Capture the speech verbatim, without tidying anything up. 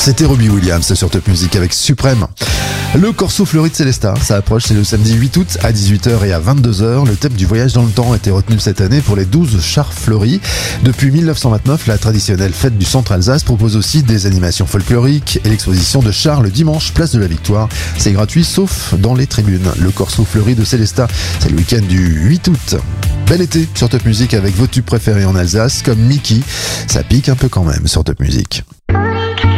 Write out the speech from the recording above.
C'était Robbie Williams sur Top Music avec Suprême. Le Corso Fleuri de Célestat, ça approche, c'est le samedi huit août à dix-huit heures et à vingt-deux heures. Le thème du voyage dans le temps a été retenu cette année pour les douze chars fleuris. Depuis mille neuf cent vingt-neuf, la traditionnelle fête du Centre Alsace propose aussi des animations folkloriques et l'exposition de chars le dimanche, place de la Victoire. C'est gratuit sauf dans les tribunes. Le Corso Fleuri de Célestat, c'est le week-end du huit août. Bel été sur Top Music avec vos tubes préférés en Alsace comme Mickey. Ça pique un peu quand même sur Top Music.